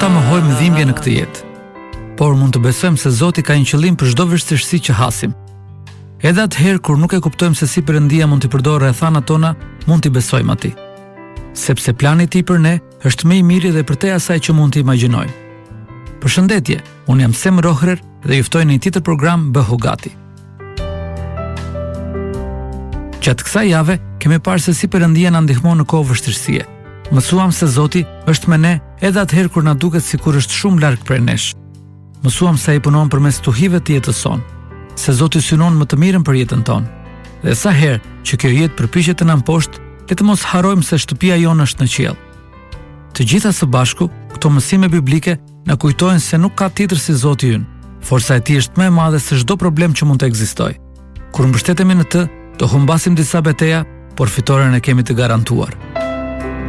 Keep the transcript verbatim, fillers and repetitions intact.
ta mohojmë dhimbje në këtë jetë, por mund të besojmë se Zoti ka një qëllim për çdo vështirësi që hasim. Edhe atëherë kur nuk e kuptojmë se si Perëndia mund t'i përdorë rrethanat tona, mund t'i besojmë atij. Sepse plani i tij për ne është më i miri dhe përtej asaj që mund të imagjinojmë. Përshëndetje, unë jam Sem Rohrer dhe ju ftoj në një tjetër program Bëhu Gati. Gjatë kësaj jave kemi parë se si Perëndia na ndihmon në kohë vështirësie. Mësuam se Zoti është me ne edhe atëherë kur na duket sikur është shumë larg prej nesh. Mësuam se ai punon përmes tuhive të jetës sonë, se Zoti synon më të mirën për jetën tonë. Dhe sa herë që kjo jetë përpiqet të na mposhtë, le të mos harrojmë se shtëpia jonë është në qiell. Të gjitha së bashku, këto mësime biblike na kujtojnë se nuk ka tjetër si Zoti ynë. Forca e tij është më e madhe se çdo problem që mund të ekzistojë. Kur mbështetemi në të, do humbasim disa betejë, por fitoren e kemi të garantuar.